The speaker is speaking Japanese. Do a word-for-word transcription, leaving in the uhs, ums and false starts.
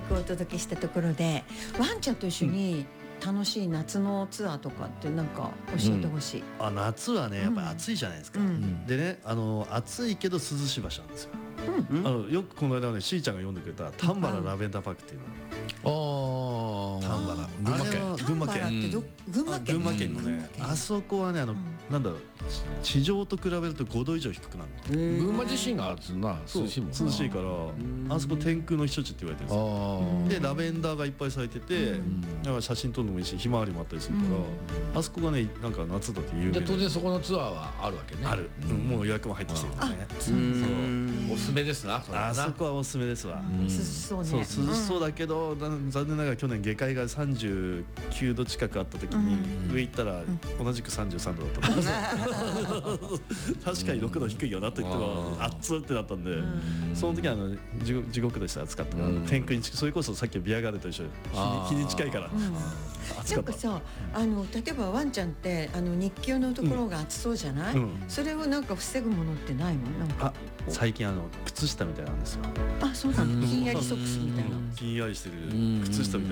曲をお届けしたところで、ワンちゃんと一緒に楽しい夏のツアーとかってなんか教えてほしい、 うん、あ夏はねやっぱり暑いじゃないですか、うん、でねあの暑いけど涼しい場所なんですよ、うん、あのよくこの間ねしーちゃんが読んでくれた丹原ラベンダーパークっていうの、 ああ丹原群馬県群馬県ってど、群馬県群馬県のねあそこはねあの、うん、なんだろう地上と比べるとごど以上低くなる。 群馬自身がな涼しいもんな。 涼しいからあそこ天空の避暑地って言われてるんですよ。でラベンダーがいっぱい咲いてて、だから写真撮るのもいいしひまわりもあったりするから、あそこがねなんか夏だって有名で。 当然そこのツアーはあるわけね。 ある、もう予約も入ってきてるからね。 おすすめですな。 あそこはおすすめですわ。 涼しそうね。 そう涼しそうだけど残念ながら去年下界がさんじゅうきゅうど近くあった時に上行ったら同じくさんじゅうさんどだったんです。確かにろくど低いよなと言っても熱ってなったんで、その時はあの地獄、地獄でした暑かったから、天空にそれこそさっきのビアガーデンと一緒に日に近いから暑かった。 なんかさあの例えばワンちゃんってあの日給のところが暑そうじゃない、うんうん、それをなんか防ぐものってないの？なんかあ最近あの靴下みたいなんですよ。 あそうなの、ひんやりソックスみたいな、 ひんやりしてる靴下みたいな